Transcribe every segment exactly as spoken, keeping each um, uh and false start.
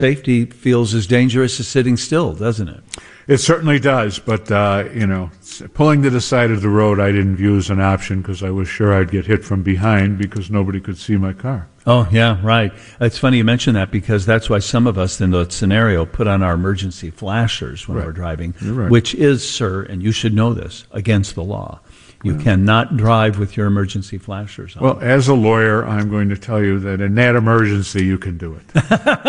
safety feels as dangerous as sitting still, doesn't it? It certainly does, but, uh, you know, pulling to the side of the road I didn't view as an option because I was sure I'd get hit from behind because nobody could see my car. Oh, yeah, right. It's funny you mention that because that's why some of us in that scenario put on our emergency flashers when Right. we're driving, You're right. which is, sir, and you should know this, against the law. You Yeah. cannot drive with your emergency flashers on. Well, as a lawyer, I'm going to tell you that in that emergency, you can do it.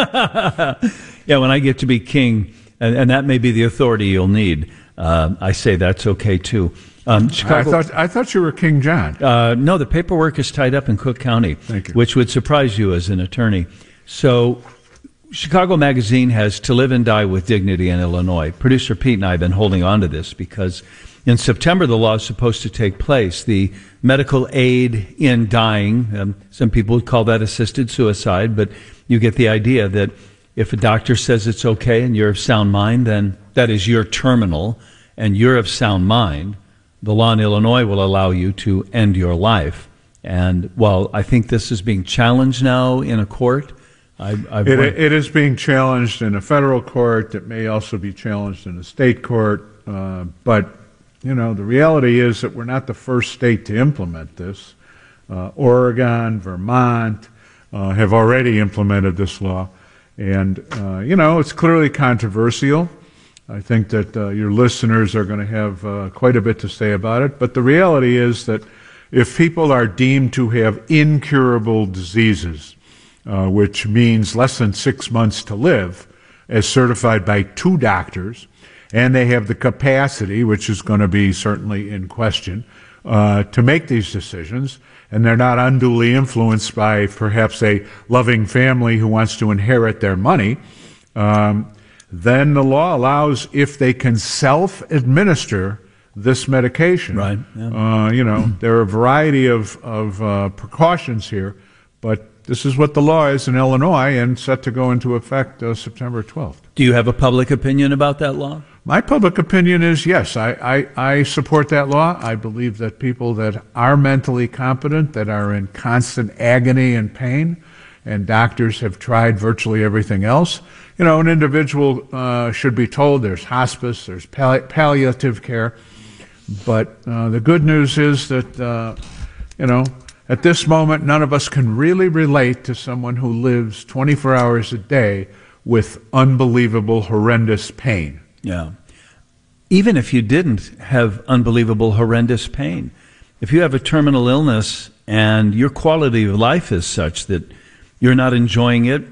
Yeah, when I get to be king, and, and that may be the authority you'll need, uh, I say that's okay too. Um, Chicago, I thought I thought you were King John. Uh, no, the paperwork is tied up in Cook County, Thank you. which would surprise you as an attorney. So, Chicago Magazine has To Live and Die with Dignity in Illinois. Producer Pete and I have been holding on to this because in September the law is supposed to take place. The medical aid in dying, um, some people would call that assisted suicide, but you get the idea that if a doctor says it's okay and you're of sound mind, then that is your terminal and you're of sound mind. The law in Illinois will allow you to end your life. And while I think this is being challenged now in a court, I, I've It, went- it is being challenged in a federal court. It may also be challenged in a state court. Uh, but, you know, the reality is that we're not the first state to implement this. Uh, Oregon, Vermont uh, have already implemented this law. And, uh, you know, it's clearly controversial. I think that uh, your listeners are going to have uh, quite a bit to say about it. But the reality is that if people are deemed to have incurable diseases, uh, which means less than six months to live, as certified by two doctors, and they have the capacity, which is going to be certainly in question, uh, to make these decisions, and they're not unduly influenced by perhaps a loving family who wants to inherit their money, um, then the law allows, if they can self-administer this medication. Right, yeah. Uh, you know, there are a variety of, of uh, precautions here, but this is what the law is in Illinois and set to go into effect uh, September twelfth. Do you have a public opinion about that law? My public opinion is yes, I, I, I support that law. I believe that people that are mentally competent, that are in constant agony and pain, and doctors have tried virtually everything else. You know, an individual uh, should be told there's hospice, there's palli- palliative care, but uh, the good news is that, uh, you know, at this moment, none of us can really relate to someone who lives twenty-four hours a day with unbelievable, horrendous pain. Yeah. Even if you didn't have unbelievable, horrendous pain, if you have a terminal illness and your quality of life is such that you're not enjoying it,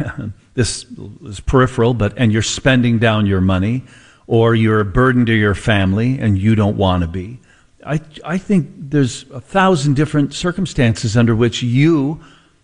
this is peripheral, but and you're spending down your money, or you're a burden to your family and you don't want to be, I, I think there's a thousand different circumstances under which you,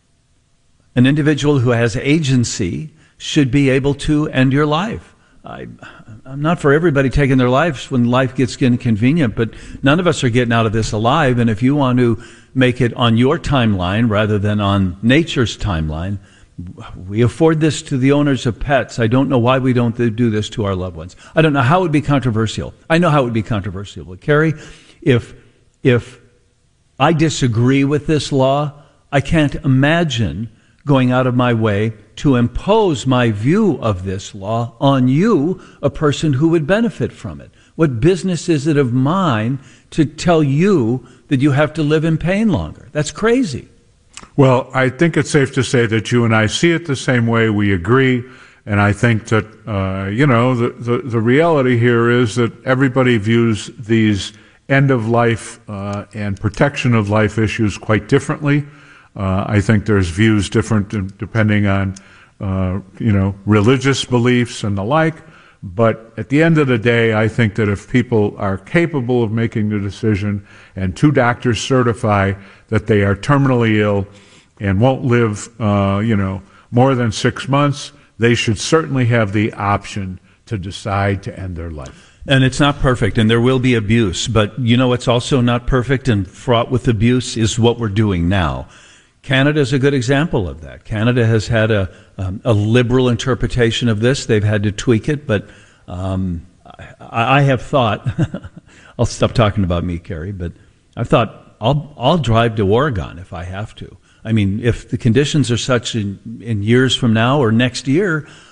an individual who has agency, should be able to end your life. I, I'm not for everybody taking their lives when life gets inconvenient, but none of us are getting out of this alive. And if you want to make it on your timeline rather than on nature's timeline, we afford this to the owners of pets. I don't know why we don't do this to our loved ones. I don't know how it would be controversial. I know how it would be controversial. But Carrie, if if I disagree with this law, I can't imagine going out of my way to impose my view of this law on you, a person who would benefit from it. What business is it of mine to tell you that you have to live in pain longer? That's crazy. Well, I think it's safe to say that you and I see it the same way. We agree. And I think that, uh, you know, the, the, the reality here is that everybody views these end-of-life uh, and protection-of-life issues quite differently. Uh, I think there's views different depending on, uh, you know, religious beliefs and the like. But at the end of the day, I think that if people are capable of making the decision and two doctors certify that they are terminally ill and won't live, uh, you know, more than six months, they should certainly have the option to decide to end their life. And it's not perfect, and there will be abuse. But you know what's also not perfect and fraught with abuse is what we're doing now. Canada is a good example of that. Canada has had a, um, a liberal interpretation of this. They've had to tweak it, but um, I, I have thought, I'll stop talking about me, Carrie, but I've thought I'll, I'll drive to Oregon if I have to. I mean, if the conditions are such in, in years from now or next year,